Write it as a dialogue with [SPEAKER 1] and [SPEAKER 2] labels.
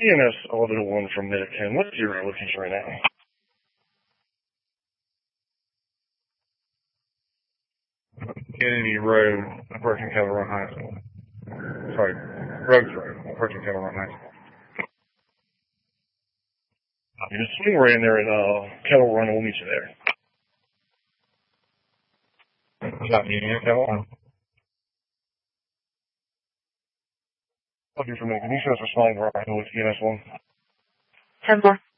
[SPEAKER 1] ENS 1101 from Medic 10. What's your location right now? Kennedy Road, approaching Kettle Run High School. Sorry, Roads Road, approaching Kettle Run High School. You just swing right in there at Kettle Run and we'll meet you there. Is that meeting at Kettle Run? I'll do for me. Can you show us responding to our ENS 1?
[SPEAKER 2] 10-4.